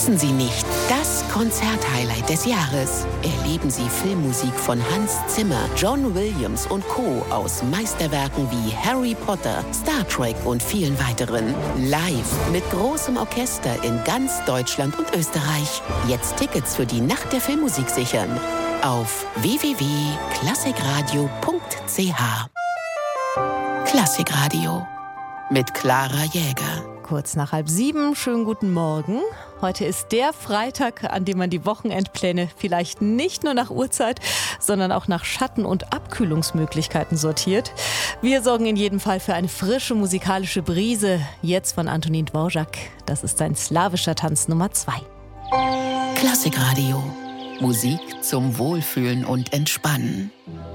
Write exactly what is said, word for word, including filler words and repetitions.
Verpassen Sie nicht das Konzerthighlight des Jahres. Erleben Sie Filmmusik von Hans Zimmer, John Williams und Co. aus Meisterwerken wie Harry Potter, Star Trek und vielen weiteren. Live mit großem Orchester in ganz Deutschland und Österreich. Jetzt Tickets für die Nacht der Filmmusik sichern. Auf w w w punkt klassikradio punkt c h. Klassikradio mit Clara Jäger. Kurz nach halb sieben, schönen guten Morgen. Heute ist der Freitag, an dem man die Wochenendpläne vielleicht nicht nur nach Uhrzeit, sondern auch nach Schatten- und Abkühlungsmöglichkeiten sortiert. Wir sorgen in jedem Fall für eine frische musikalische Brise. Jetzt von Antonin Dvorak. Das ist sein slawischer Tanz Nummer zwei. Klassikradio. Musik zum Wohlfühlen und Entspannen.